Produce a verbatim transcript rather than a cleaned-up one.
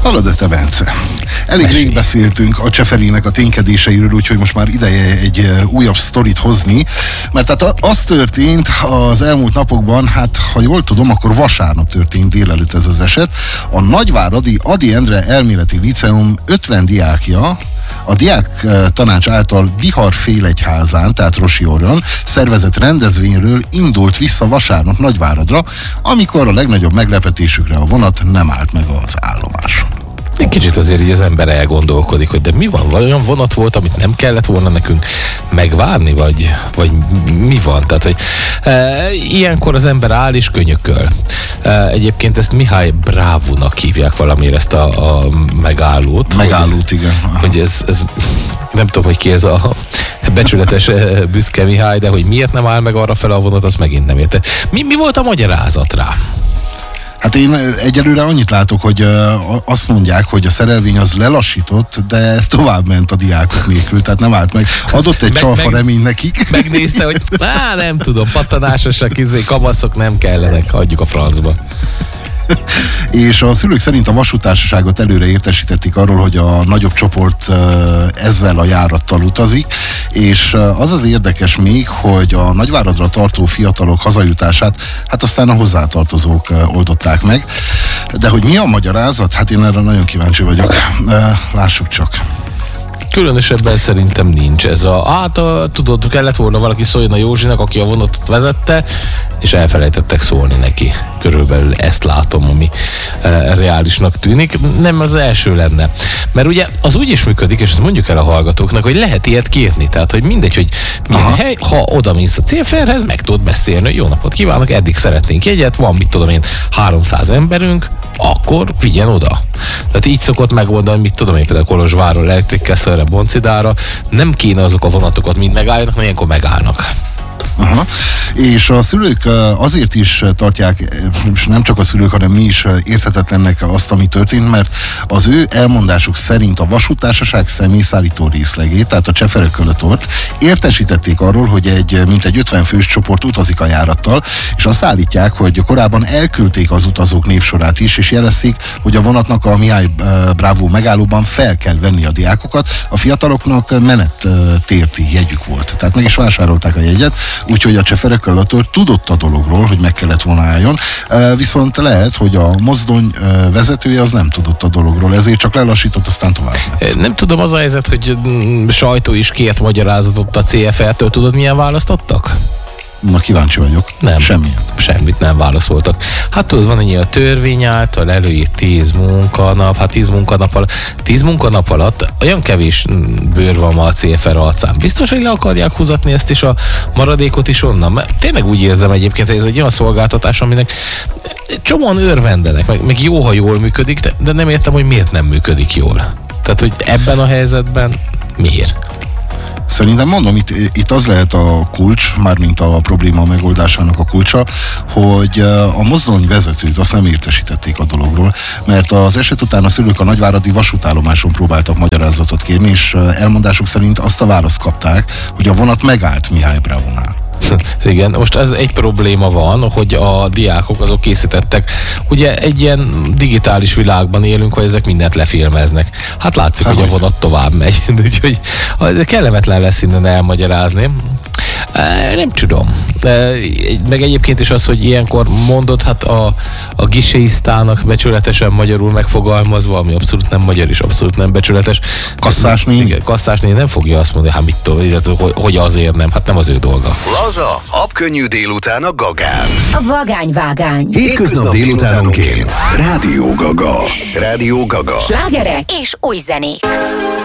Hallod, te Bence? Elég rég beszéltünk a Cseferinek a ténykedéseiről, úgyhogy most már ideje egy újabb sztorit hozni, mert hát az történt az elmúlt napokban, hát ha jól tudom, akkor vasárnap történt délelőtt ez az eset. A Nagyváradi Ady Endre Elméleti Liceum ötven diákja a diák tanács által Bihar Félegyházán, tehát Rosiorron szervezett rendezvényről indult vissza vasárnap Nagyváradra, amikor a legnagyobb meglepetésükre a vonat nem állt meg az állomáson. Egy kicsit azért így az ember elgondolkodik, hogy de mi van? Olyan vonat volt, amit nem kellett volna nekünk megvárni, vagy, vagy mi van? Tehát, hogy e, ilyenkor az ember áll és könyököl. E, egyébként ezt Mihály Brávónak hívják valamiért, ezt a, a megállót. Megállót, hogy, igen. Aha. Hogy ez, ez, nem tudom, hogy ki ez a becsületes büszke Mihály, de hogy miért nem áll meg arra fel a vonat, azt megint nem érte. Mi, mi volt a magyarázat rá? Hát én egyelőre annyit látok, hogy uh, azt mondják, hogy a szerelvény az lelassított, de tovább ment a diákok nélkül, tehát nem állt meg. Adott egy meg, csalfa meg, remény nekik. Megnézte, hogy á, nem tudom, pattanásosak, izé, kamaszok nem kellenek, hagyjuk a francba. És a szülők szerint a vasútársaságot előre értesítették arról, hogy a nagyobb csoport ezzel a járattal utazik, és az az érdekes még, hogy a Nagyváradra tartó fiatalok hazajutását hát aztán a hozzátartozók oldották meg. De hogy mi a magyarázat? Hát én erre nagyon kíváncsi vagyok. Lássuk csak. Különösebben szerintem nincs ez a... Hát a, tudod, kellett volna valaki szóljon a Józsinak, aki a vonatot vezette, és elfelejtettek szólni neki. Körülbelül ezt látom, ami e, reálisnak tűnik. Nem az első lenne. Mert ugye az úgy is működik, és ezt mondjuk el a hallgatóknak, hogy lehet ilyet kérni. Tehát, hogy mindegy, hogy milyen hely, ha oda mész a célférhez, meg tudod beszélni, hogy jó napot kívánok, eddig szeretnénk jegyet, van, mit tudom én, háromszáz emberünk, akkor vigyen oda. Tehát így szokott megoldani, mit tudom én, például Kolozsvárról Elektrikkeszőre, Boncidára, nem kéne azok a vonatokat mind megálljanak, mert ilyenkor megállnak. Aha. És a szülők azért is tartják, és nem csak a szülők, hanem mi is érthetetlennek azt, ami történt, mert az ő elmondásuk szerint a vasúttársaság személyszállító részlegét, tehát a Cseferökölötort értesítették arról, hogy egy mintegy ötven fős csoport utazik a járattal, és azt állítják, hogy korábban elküldték az utazók névsorát is, és jelezték, hogy a vonatnak a Mihály Brávó megállóban fel kell venni a diákokat, a fiataloknak menettérti jegyük volt. Tehát meg is vásárolták a jegyet, úgyhogy a Cseferökölötör tudott a dologról, hogy meg kellett volna álljon, viszont lehet, hogy a mozdony vezetője az nem tudott a dologról, ezért csak lelassított, aztán tovább ment. Nem tudom, az a helyzet, hogy sajtó is kért magyarázatot a cé ef er-től, tudod, milyen választ adtak? Na, kíváncsi vagyok. Nem. Semmilyen. Semmit nem válaszoltak. Hát tudod, van ennyi a törvény által előírt tíz munkanap, hát tíz munkanap alatt, tíz munkanap alatt olyan kevés bőr van ma a cé ef er arcán. Biztos, hogy le akarják húzatni ezt is, a maradékot is onnan? Mert tényleg úgy érzem egyébként, hogy ez egy olyan szolgáltatás, aminek csomóan örvendenek, meg, meg jó, ha jól működik, de, de nem értem, hogy miért nem működik jól. Tehát, hogy ebben a helyzetben miért? Szerintem mondom, itt, itt az lehet a kulcs, mármint a probléma megoldásának a kulcsa, hogy a mozdony vezetőt azt nem értesítették a dologról, mert az eset után a szülők a nagyváradi vasútállomáson próbáltak magyarázatot kérni, és elmondásuk szerint azt a választ kapták, hogy a vonat megállt Mihály Brávónál. Igen, most ez egy probléma van, hogy a diákok azok készítettek. Ugye egy ilyen digitális világban élünk, hogy ezek mindent lefilmeznek. Hát látszik, hát, hogy a vonat tovább megy. Úgyhogy kellemetlen lesz innen elmagyarázni. Nem tudom. Meg egyébként is az, hogy ilyenkor mondod, hát a, a giséisztának becsületesen magyarul megfogalmazva, ami abszolút nem magyar és abszolút nem becsületes. Kasszásné? Igen, kasszásné nem fogja azt mondani, hát mit tudom, hogy azért nem, hát nem az ő dolga. Laza, habkönnyű délután a Gagán. A vagányvágány. Hétköznap délutánonként. Rádió Gaga. Rádió Gaga. Slágerek és új zenék.